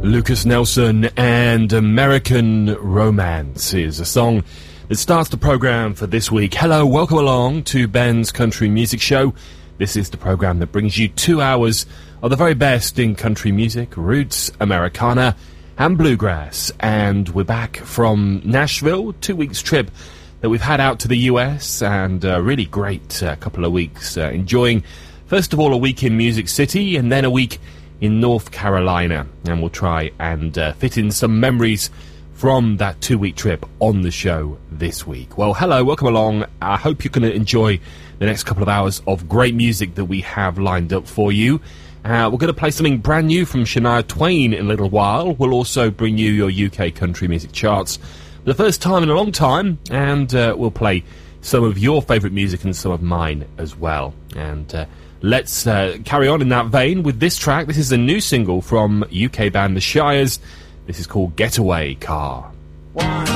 Lucas Nelson and American Romance is a song that starts the program for this week. Hello, welcome along to Ben's Country Music Show. This is the program that brings you 2 hours of the very best in country music, roots, Americana, and bluegrass. And we're back from Nashville, 2 weeks trip that we've had out to the US, and a really great couple of weeks enjoying, first of all, a week in Music City, and then a week in North Carolina. And we'll try and fit in some memories from that 2-week trip on the show this week. Well, hello, welcome along. I hope you're going to enjoy the next couple of hours of great music that we have lined up for you. We're going to play something brand new from Shania Twain in a little while. We'll also bring you your UK country music charts for the first time in a long time, and we'll play some of your favourite music and some of mine as well. And let's carry on in that vein with this track. This is a new single from UK band The Shires. This is called Getaway Car.